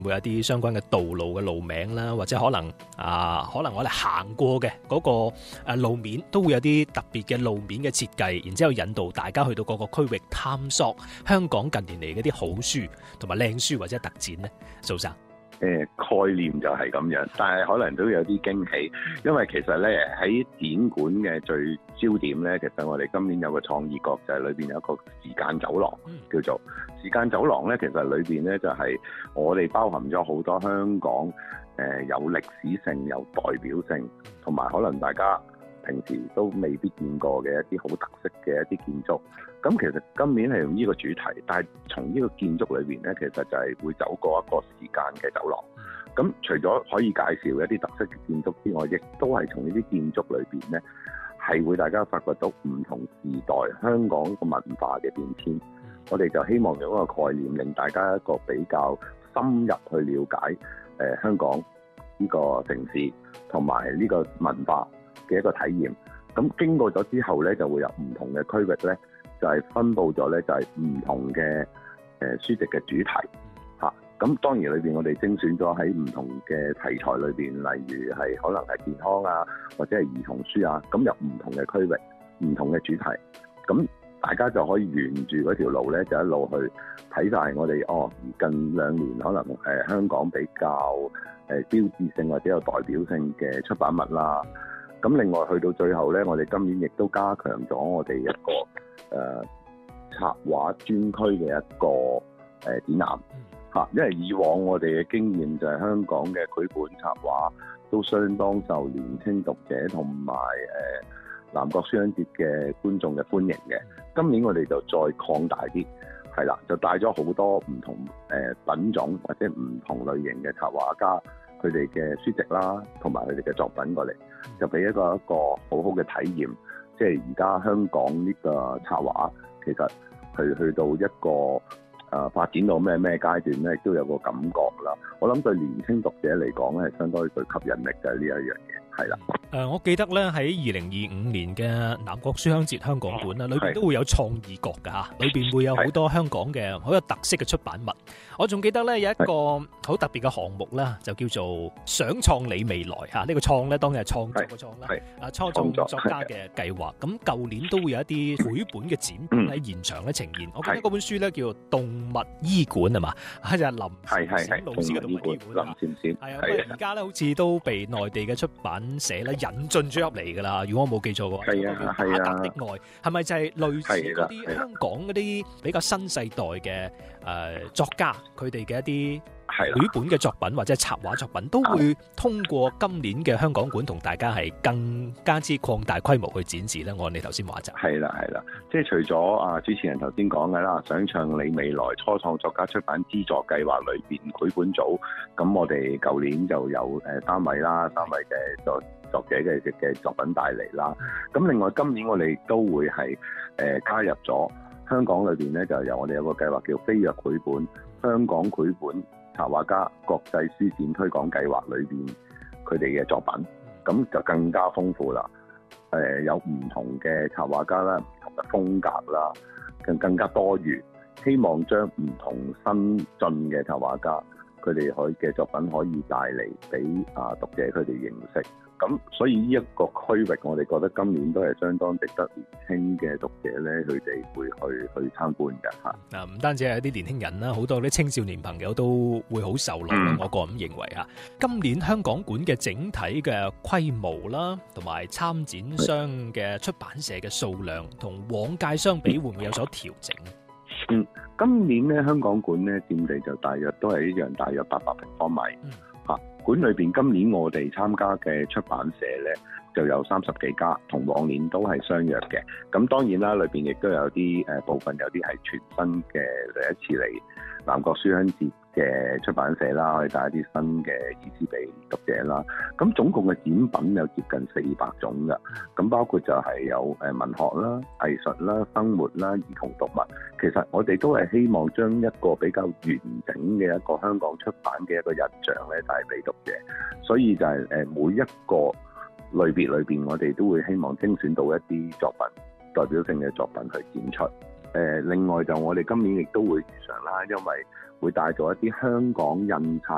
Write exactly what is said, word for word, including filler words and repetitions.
會有啲相關嘅道路嘅路名啦，或者可能啊，可能我哋行過嘅嗰個誒路面都會有啲特別嘅路面嘅設計，然之後引導大家去到各個區域探索香港近年嚟嗰啲好書同埋靚書或者特展呢。蘇生， 誒概念就係咁樣，但係可能都有啲驚喜，因為其實咧喺展館嘅最焦點咧，其實我哋今年有個創意角，就係裏邊有一個時間走廊，叫做時間走廊咧。其實裏邊咧就係我哋包含咗好多香港誒有歷史性、有代表性，同埋可能大家平時都未必見過嘅一啲好特色嘅一啲建築。咁其實今年係用呢個主題，但係從呢個建築裏邊咧，其實就係會走過一個時間嘅走廊。咁除咗可以介紹一啲特色嘅建築之外，亦都係從呢啲建築裏邊咧，係會大家發掘到唔同時代香港個文化嘅變遷。我哋就希望用一個概念，令大家一個比較深入去了解誒、呃、香港呢個城市同埋呢個文化嘅一個體驗。咁經過咗之後咧，就會有唔同嘅區域咧，就係、是、分佈咗咧，就係唔同嘅誒、呃、書籍嘅主題嚇。咁、啊、當然裏邊我哋精選咗喺唔同嘅題材裏邊，例如係可能係健康啊，或者係兒童書啊，咁有唔同嘅區域、唔同嘅主題。咁大家就可以沿住嗰條路咧，就一路去睇晒我哋哦。近兩年可能誒、呃、香港比較誒、呃、標誌性或者有代表性嘅出版物啦。咁另外去到最後咧，我哋今年亦都加強咗我哋一個誒、呃、插畫專區嘅一個誒、呃、展覽嚇。因為以往我哋嘅經驗就係香港嘅繪本插畫都相當受年輕讀者同埋誒南國書香節嘅觀眾嘅歡迎嘅。今年我哋就再擴大啲，係啦，就帶咗好多唔同誒品種或者唔同類型嘅插畫家佢哋嘅書籍啦，同埋佢哋嘅作品過嚟，就俾一個一個好好嘅體驗。即係而家香港呢個插畫其實去去到一個誒、呃、發展到咩咩階段咧，都有個感覺啦。我諗對年輕讀者嚟講咧，係相當具吸引力嘅呢一樣嘢，係啦。 誒、呃，我記得咧喺二零二五年嘅南國書香節香港館啦，裏邊都會有創意角㗎嚇，裏邊會有好多香港嘅好有特色嘅出版物。我仲記得咧有一個好特別嘅項目啦，就叫做想創你未來嚇。呢、這個創咧當然係創作嘅創啦，啊初創作家嘅計劃。咁舊年都會有一啲繪本嘅展品喺現場咧呈現。我記得嗰本書咧叫做《動物醫館》係嘛，就係林閃閃老師嘅動物醫館啊。林閃閃係啊，而家咧好似都被內地嘅出版社咧引進咗入嚟㗎啦。如果我冇記錯嘅話， 係啊係啊， 打格的愛係咪就係類似嗰啲香港嗰啲比較新世代嘅誒、呃、作家佢哋嘅一啲繪本嘅作品或者插畫作品，都會通過今年嘅香港館同大家係更加之擴大規模去展示咧。按你頭先話就係啦係啦，即係除咗啊主持人頭先講嘅啦，想唱你未來初創作家出版資助計劃裏邊繪本組，咁我哋舊年就有誒三位啦，三位嘅作作者嘅嘅作品帶嚟啦。咁另外今年我哋都會係誒、呃、加入咗香港裏邊咧，就由我哋有個計劃叫飛躍繪本香港繪本插畫家國際書展推廣計劃裏邊佢哋嘅作品，咁就更加豐富啦。誒、呃、有唔同嘅插畫家啦，唔同嘅風格啦，更更加多元。希望將唔同新進嘅插畫家佢哋可以嘅作品可以帶嚟俾啊讀者佢哋認識。咁所以呢一個區域，我哋覺得今年都係相當值得年輕嘅讀者咧，佢哋會去去參觀嘅嚇。 嗱，唔單止係啲年輕人啦，好多啲青少年朋友都會好受落。嗯、我個人認為嚇，今年香港館嘅整體嘅規模啦，同埋參展商嘅出版社嘅數量，同往屆相比，會唔會有所調整？ 嗯，今年咧香港館咧佔地就大約都係一樣，大約八百平方米。嗯嚇，館裏邊今年我哋參加嘅出版社咧就有三十幾家，同往年都係相若嘅。咁當然啦，裏邊亦都有啲誒、呃、部分有啲係全新嘅第一次嚟南國書香節嘅出版社啦，可以帶一啲新嘅意思俾讀者啦。咁總共嘅展品有接近四百種㗎，咁包括就係有誒文學啦、藝術啦、生活啦、兒童讀物。其實我哋都係希望將一個比較完整嘅一個香港出版嘅一個印象咧帶俾讀者，所以就係誒每一個類別裏邊，我哋都會希望精選到一啲作品代表性嘅作品去展出。誒、呃，另外就我哋今年亦都會如常啦，因為會帶咗一啲香港印刷